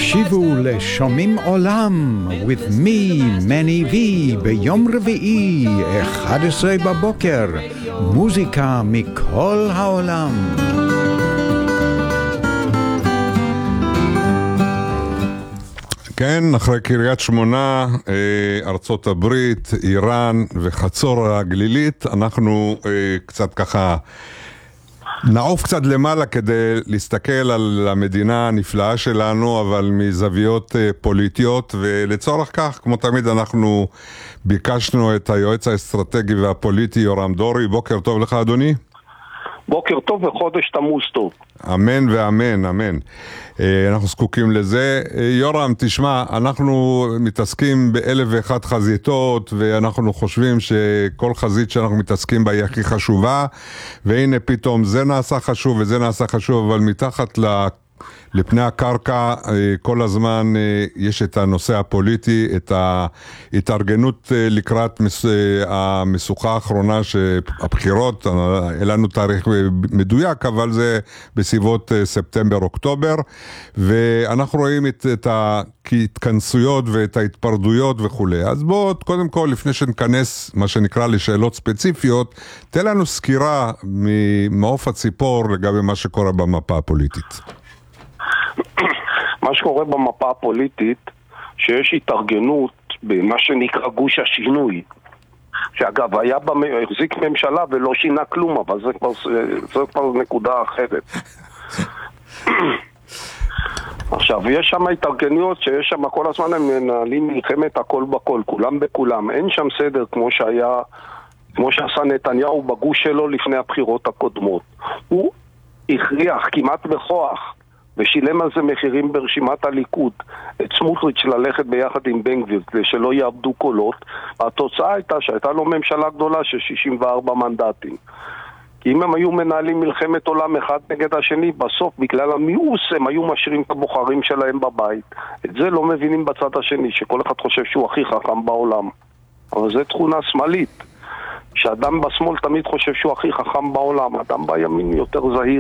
הקשיבו לשומעים עולם with me, מני וי, ביום רביעי, 11 בבוקר, מוזיקה מכל העולם. כן, אחרי קריית שמונה, ארצות הברית, איראן וחצור הגלילית, אנחנו קצת ככה נעוף קצת למעלה כדי להסתכל על המדינה הנפלאה שלנו, אבל מזוויות פוליטיות, ולצורך כך, כמו תמיד, אנחנו ביקשנו את היועץ האסטרטגי והפוליטי יורם דורי. בוקר טוב לך, אדוני. בוקר טוב וחודש תמוז טוב. אמן ואמן, אמן. אנחנו זקוקים לזה. יורם, תשמע, אנחנו מתעסקים באלף ואחת חזיתות, ואנחנו חושבים שכל חזית שאנחנו מתעסקים בה היא הכי חשובה, והנה פתאום זה נעשה חשוב וזה נעשה חשוב, אבל מתחת לפני הקרקע כל הזמן יש את הנושא הפוליטי, את ההתארגנות לקראת המשוכה האחרונה שהבחירות, אין לנו תאריך מדויק, אבל זה בסביבות ספטמבר-אוקטובר, ואנחנו רואים את ההתכנסויות ואת ההתפרדויות וכו'. אז בואו, קודם כל, לפני שנכנס מה שנקרא לשאלות ספציפיות, תן לנו סקירה ממעוף הציפור לגבי מה שקורה במפה הפוליטית. מה שקורה במפה הפוליטית, שיש התארגנות במה שנקרא גוש השינוי, שאגב החזיק ממשלה ולא שינה כלום, אבל זה כבר נקודה אחרת. עכשיו, יש שם התארגנויות שיש שם כל הזמן הם מנהלים מלחמת הכל בכל, כולם בכולם, אין שם סדר כמו שעשה נתניהו בגוש שלו לפני הבחירות הקודמות. הוא הכריח כמעט בכוח ושילם על זה מחירים ברשימת הליכוד את סמוטריץ' ללכת ביחד עם בן גביר כדי שלא יאבדו קולות. התוצאה הייתה שהייתה לו ממשלה גדולה של 64 מנדטים. כי אם הם היו מנהלים מלחמת עולם אחד נגד השני, בסוף בגלל המיאוס הם היו משאירים את הבוחרים שלהם בבית. את זה לא מבינים בצד השני, שכל אחד חושב שהוא הכי חכם בעולם. אבל זו תכונה שמאלית, שאדם בשמאל תמיד חושב שהוא הכי חכם בעולם, אדם בימין יותר זהיר.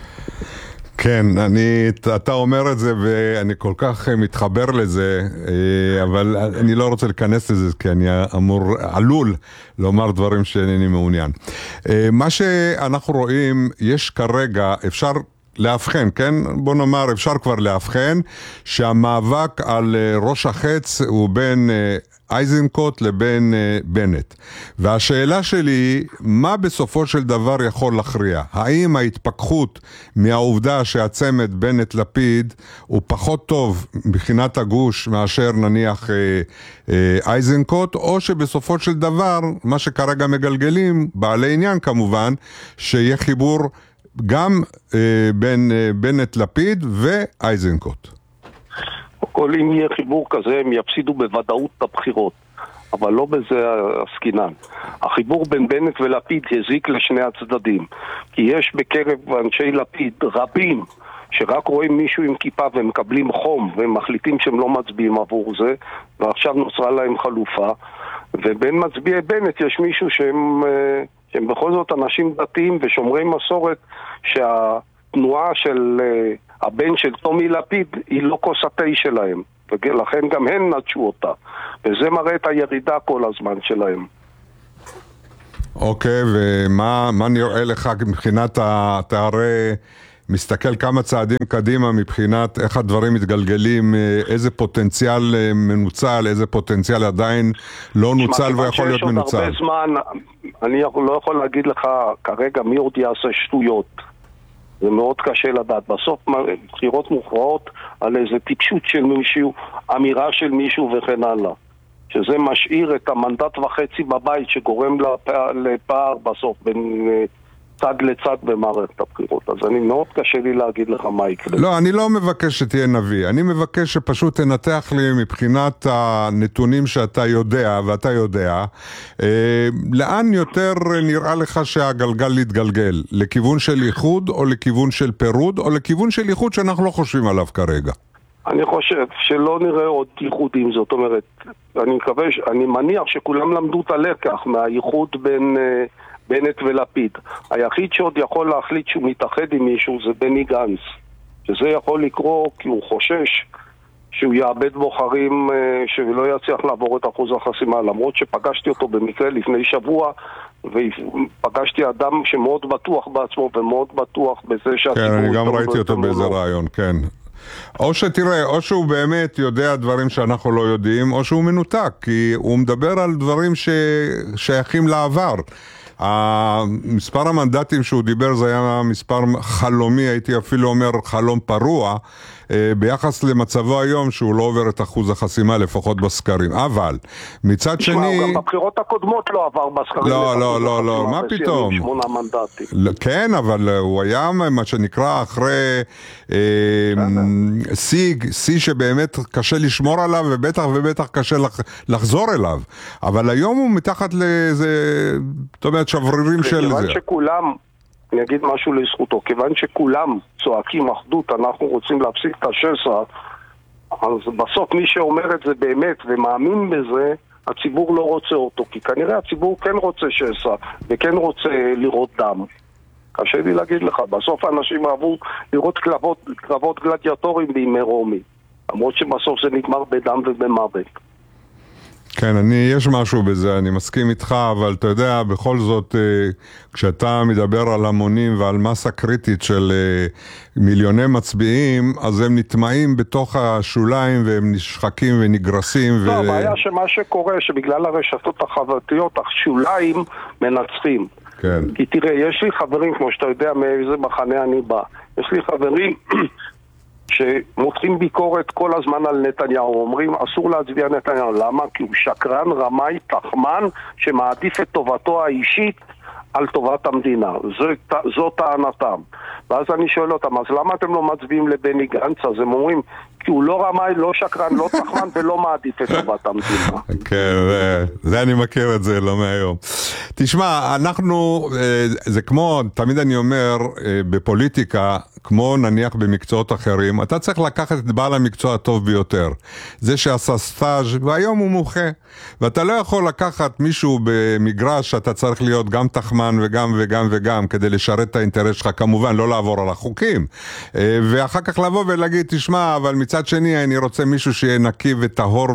כן, אתה אומר את זה ואני כל כך מתחבר לזה, אבל אני לא רוצה להיכנס לזה כי אני עלול לומר דברים שאינני מעוניין. מה שאנחנו רואים, יש כרגע, אפשר להבחן, כן? בוא נאמר, אפשר כבר להבחן שהמאבק על ראש החץ הוא בין אייזנקוט לבין בנט. והשאלה שלי היא, מה בסופו של דבר יכול להכריע? האם ההתפכחות מהעובדה שהצמד בנט לפיד הוא פחות טוב מבחינת הגוש מאשר נניח אייזנקוט, או שבסופו של דבר, מה שכרגע מגלגלים, בעלי עניין כמובן, שיהיה חיבור גם בין בנט לפיד ואייזנקוט? כל אם יהיה חיבור כזה הם יפסידו בוודאות את הבחירות, אבל לא בזה הסכינן. החיבור בין בנט ולפיד יזיק לשני הצדדים, כי יש בקרב אנשי לפיד רבים שרק רואים מישהו עם כיפה והם מקבלים חום והם מחליטים שהם לא מצביעים עבור זה, ועכשיו נוצרה להם חלופה. ובין מצביעי בנט יש מישהו שהם בכל זאת אנשים דתיים ושומרי מסורת, שהתנועה של הבן של טומי לפיד היא לא כוס התה שלהם, ולכן גם הם נטשו אותה, וזה מראה את הירידה כל הזמן שלהם. אוקיי, ומה נראה לך מבחינת אתה הרי מסתכל כמה צעדים קדימה מבחינת איך הדברים מתגלגלים, איזה פוטנציאל מנוצל, איזה פוטנציאל עדיין לא נוצל ויכול להיות מנוצל? הרבה זמן, אני לא יכול להגיד לך כרגע מי עוד יעשה שטויות. זה מאוד קשה לדעת. בסוף בחירות מוכרעות על איזה טיפשות של מישהו, אמירה של מישהו וכן הלאה. שזה משאיר את המנדט וחצי בבית שגורם לפער בסוף בין צד לצד במערכת הבחירות. אז אני מאוד קשה לי להגיד לך מה יקרה. לא, אני לא מבקש שתהיה נביא. אני מבקש שפשוט תנתח לי מבחינת הנתונים שאתה יודע ואתה יודע, לאן יותר נראה לך שהגלגל יתגלגל? לכיוון של איחוד או לכיוון של פירוד או לכיוון של איחוד שאנחנו לא חושבים עליו כרגע? אני חושב שלא נראה עוד ייחודים, זאת אומרת, אני מניח שכולם למדו את הלקח מהייחוד בין בנט ולפיד. היחיד שעוד יכול להחליט שהוא מתאחד עם מישהו זה בני גנץ, שזה יכול לקרוא כי הוא חושש שהוא יאבד בוחרים, שלא יצליח לעבור את אחוז החסימה, למרות שפגשתי אותו במקרה לפני שבוע, ופגשתי אדם שמאוד בטוח בעצמו ומאוד בטוח בזה שהציבור... כן, אני גם ראיתי אותו באיזה רעיון, כן. או שתראה, או שהוא באמת יודע דברים שאנחנו לא יודעים, או שהוא מנותק, כי הוא מדבר על דברים ששייכים לעבר. המספר המנדטים שהוא דיבר זה היה מספר חלומי, הייתי אפילו אומר חלום פרוע, ביחס למצבו היום שהוא לא עובר את אחוז החסימה לפחות בסקרים. אבל מצד שני... גם בבחירות הקודמות לא עבר בסקרים. לא, מה פתאום? 8 מנדטים. כן, אבל הוא היה מה שנקרא אחרי שיא שבאמת קשה לשמור עליו ובטח קשה לחזור אליו. אבל היום הוא מתחת לאיזה, זאת אומרת, שברירים של זה. כיוון שכולם, אני אגיד משהו לזכותו, כיוון שכולם צועקים אחדות, אנחנו רוצים להפסיק את השסע, אז בסוף מי שאומר את זה באמת ומאמין בזה, הציבור לא רוצה אותו, כי כנראה הציבור כן רוצה שסע וכן רוצה לראות דם. קשה לי להגיד לך, בסוף האנשים אהבו לראות קרבות גלדיאטורים בימי רומי, למרות שבסוף זה נגמר בדם ובמוות. כן, יש משהו בזה, אני מסכים איתך, אבל אתה יודע, בכל זאת, כשאתה מדבר על המונים ועל מסה קריטית של מיליוני מצביעים, אז הם נטמעים בתוך השוליים והם נשחקים ונגרסים. לא, הבעיה שמה שקורה, שבגלל הרשתות החברתיות, השוליים מנצחים. כן. כי תראה, יש לי חברים, כמו שאתה יודע מאיזה מחנה אני בא, יש לי חברים שמותחים ביקורת כל הזמן על נתניהו, אומרים אסור להצביע נתניהו. למה? כי הוא שקרן, רמאי, תחמן, שמעדיף את טובתו האישית על טובת המדינה. זו טענתם. ואז אני שואל אותם, אז למה אתם לא מצביעים לבני גנץ? אז הם אומרים, כי הוא לא רמאי, לא שקרן, לא תחמן ולא מעדיף את טובת המדינה. כן, זה אני מכיר את זה לא מהיום. תשמע, זה כמו, תמיד אני אומר, בפוליטיקה, כמו נניח במקצועות אחרים, אתה צריך לקחת את בעל המקצוע הטוב ביותר. זה שעשה סטאז' והיום הוא מומחה. ואתה לא יכול לקחת מישהו במגרש שאתה צריך להיות גם תחמן וגם כדי לשרת את האינטרס שלך, כמובן לא לעבור על החוקים. ואחר כך לבוא ולהגיד, תשמע, אבל מצד שני אני רוצה מישהו שיהיה נקי וטהור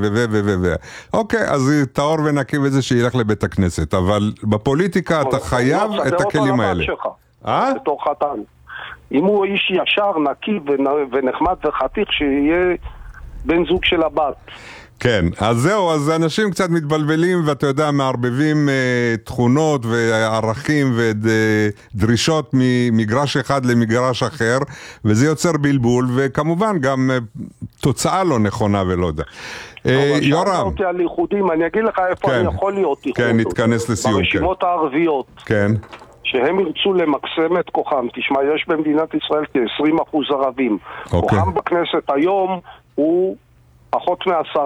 אוקיי, אז טהור ונקי וזה שילך לבית הכנסת. אבל בפוליטיקה אתה חייב את הכלים האלה. בתור חתן. אם הוא איש ישר, נקי ונחמד וחתיך, שיהיה בן זוג של הבת. כן, אז זהו, אז אנשים קצת מתבלבלים, ואתה יודע, מערבבים תכונות וערכים ודרישות ממגרש אחד למגרש אחר, וזה יוצר בלבול, וכמובן גם תוצאה לא נכונה ולא יודע. יורם. שאלת אותי על ייחודים, אני אגיד לך איפה אני יכול להיות ייחוד. כן, נתכנס לסיום. ברשימות הערביות. כן. שהם ירצו למקסם את כוחם. תשמע, יש במדינת ישראל כ-20% ערבים. כוחם בכנסת היום הוא פחות מ10%.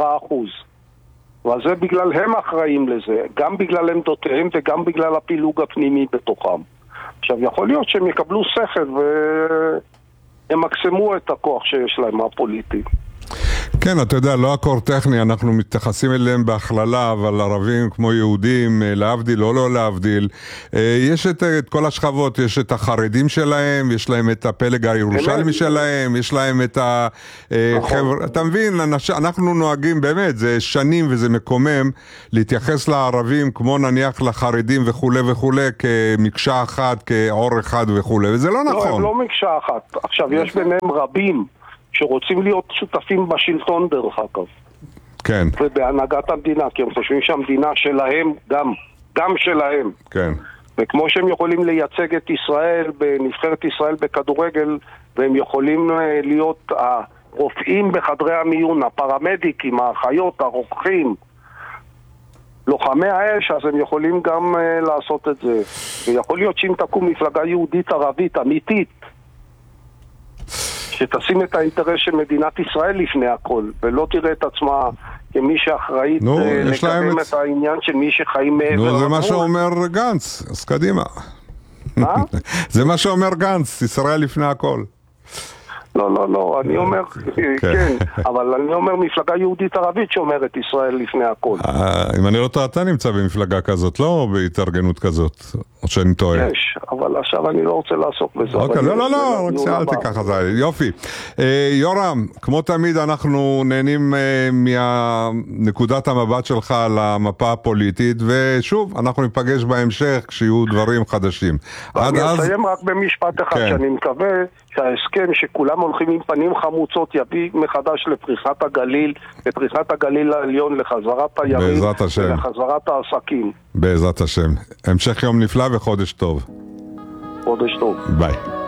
וזה בגלל הם אחראים לזה, גם בגלל עמדותיהם וגם בגלל הפילוג הפנימי בתוכם. עכשיו, יכול להיות שהם יקבלו שכל והם מקסמו את הכוח שיש להם הפוליטי. כן, אתה יודע, לא הכל טכני, אנחנו מתייחסים אליהם בהכללה, אבל ערבים כמו יהודים, להבדיל או לא להבדיל, יש את כל השכבות, יש את החרדים שלהם, יש להם את הפלג הירושלמי שלהם, יש להם את החבר'ה, אתה מבין, אנחנו נוהגים באמת, זה שנים וזה מקומם, להתייחס לערבים כמו נניח לחרדים וכו' וכו', כמקשה אחת, כאור אחד וכו', וזה לא נכון. לא, הם לא מקשה אחת. עכשיו, יש ביניהם רבים שרוצים להיות שותפים בשלטון דרך אגב. כן. ובהנהגת המדינה, כי הם חושבים שהמדינה שלהם גם שלהם. כן. וכמו שהם יכולים לייצג את ישראל, בנבחרת ישראל בכדורגל, והם יכולים להיות הרופאים בחדרי המיון, הפרמדיקים, האחיות, הרוקחים, לוחמי האש, אז הם יכולים גם לעשות את זה. ויכול להיות שאם תקום מפלגה יהודית ערבית אמיתית, שתשים את האינטרס של מדינת ישראל לפני הכל, ולא תראה את עצמה כמי שאחראית לקדם את העניין של מי שחיים מעבר. זה מה שאומר גנץ, אז קדימה. מה? זה מה שאומר גנץ, ישראל לפני הכל. לא, אני אומר, כן, אבל אני אומר מפלגה יהודית ערבית שאומרת ישראל לפני הכל. אם אני לא טועה, אתה נמצא במפלגה כזאת, לא בהתארגנות כזאת, או שאני טועה. יש, אבל עכשיו אני לא רוצה לעסוק בזה. אוקיי, לא, אל תיקח את זה, יופי. יורם, כמו תמיד אנחנו נהנים מנקודת המבט שלך על המפה הפוליטית, ושוב, אנחנו ניפגש בהמשך כשיהיו דברים חדשים. אני אסיים רק במשפט אחד, שאני מקווה שההסכם שכולם הולכים עם פנים חמוצות יביא מחדש לפריחת הגליל, לפריחת הגליל העליון, לחזרת הירים ולחזרת העסקים. בעזרת השם. המשך יום נפלא וחודש טוב. חודש טוב. ביי.